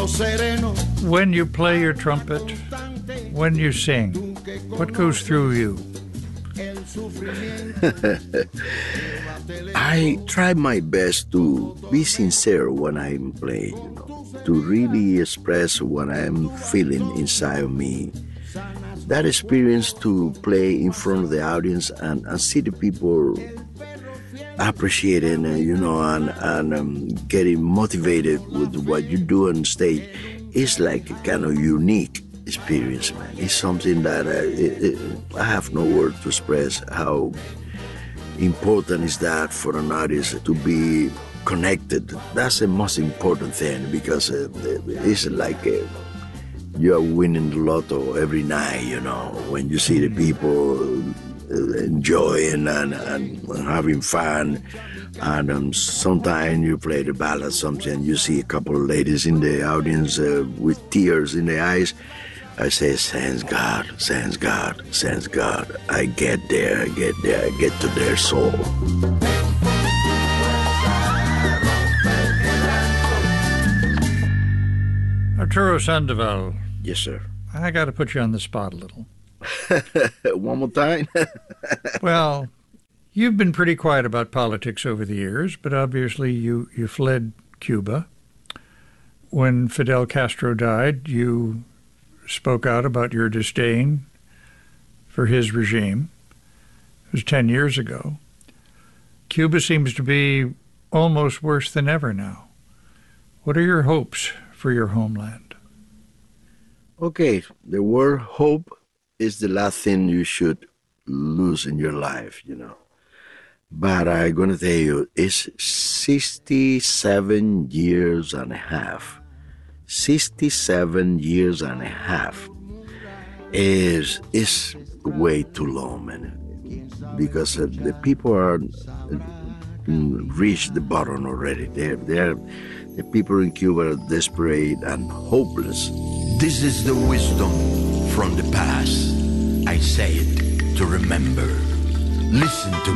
When you play your trumpet, when you sing, what goes through you? I try my best to be sincere when I'm playing, to really express what I'm feeling inside of me. That experience to play in front of the audience and see the people appreciating, and getting motivated with what you do on stage is like a kind of unique experience, man. It's something that I have no word to express how important is that for an artist to be connected. That's the most important thing because it's like you're winning the lotto every night, when you see the people enjoying and having fun. And sometimes you play the ballad, something you see a couple of ladies in the audience with tears in their eyes. I say, thanks God, thanks God, thanks God. I get there, I get to their soul. Arturo Sandoval. Yes, sir. I got to put you on the spot a little. One more time? Well, you've been pretty quiet about politics over the years, but obviously you fled Cuba. When Fidel Castro died, you spoke out about your disdain for his regime. It was 10 years ago. Cuba seems to be almost worse than ever now. What are your hopes for your homeland? Okay, the word hope is the last thing you should lose in your life, But I'm going to tell you, it's 67 years and a half. 67 years and a half is way too long, man. Because the people are reached the bottom already. The people in Cuba are desperate and hopeless. This is the wisdom from the past. I say it to remember. Listen to